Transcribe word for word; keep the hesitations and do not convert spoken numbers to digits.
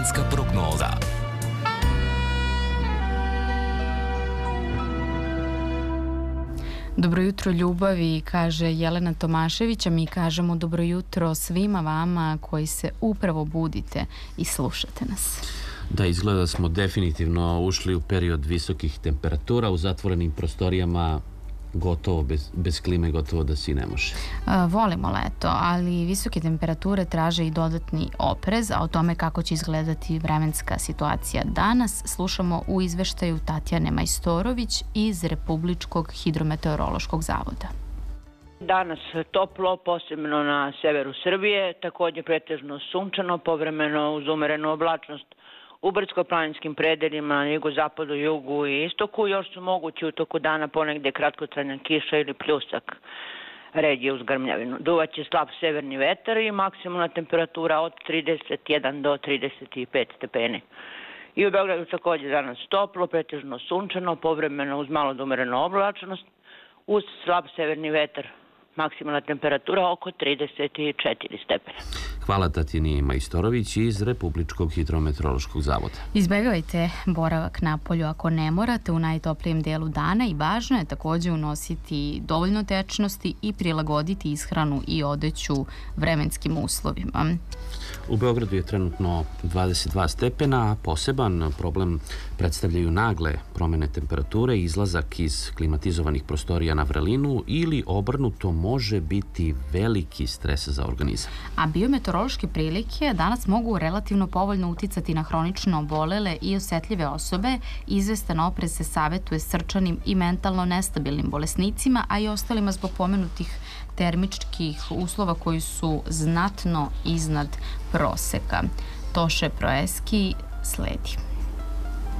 Vremenska prognoza. Dobro jutro ljubavi, kaže Jelena Tomašević, a mi kažemo dobro jutro svima vama koji se upravo budite i slušate nas. Da, izgleda smo definitivno ušli u period visokih temperatura, u zatvorenim prostorijama gotovo, bez, bez klime gotovo da si ne može. A, volimo leto, ali visoke temperature traže i dodatni oprez, a o tome kako će izgledati vremenska situacija danas slušamo u izveštaju Tatjane Majstorović iz Republičkog hidrometeorološkog zavoda. Danas toplo, posebno na severu Srbije, također pretežno sunčano, povremeno uz umerenu oblačnost u brdsko-planinskim predelima na jugozapadu, jugu i istoku. Još su mogući u toku dana ponegdje kratkotrajna kiša ili pljusak, regije uz grmljavinu. Duvaće slab severni vetar i maksimalna temperatura od trideset jedan do trideset pet stepeni. I u Beogradu također danas toplo, pretežno sunčano, povremeno uz malo umerenu oblačnost, uz slab severni vetar. Maksimalna temperatura oko trideset četiri stepena. Hvala Tatjani Majstorović iz Republičkog hidrometeorološkog zavoda. Izbegavajte boravak na polju ako ne morate u najtoplijem delu dana i važno je također unositi dovoljno tečnosti i prilagoditi ishranu i odeću vremenskim uslovima. U Beogradu je trenutno dvadeset dva stepena, a poseban problem predstavljaju nagle promjene temperature, izlazak iz klimatizovanih prostorija na vrelinu ili obrnuto može biti veliki stres za organizam. A biometeorološke prilike danas mogu relativno povoljno uticati na hronično obolele i osetljive osobe. Izvestan oprez se savjetuje srčanim i mentalno nestabilnim bolesnicima, a i ostalima zbog pomenutih termičkih uslova koji su znatno iznad proseka. Toše Proeski sledi.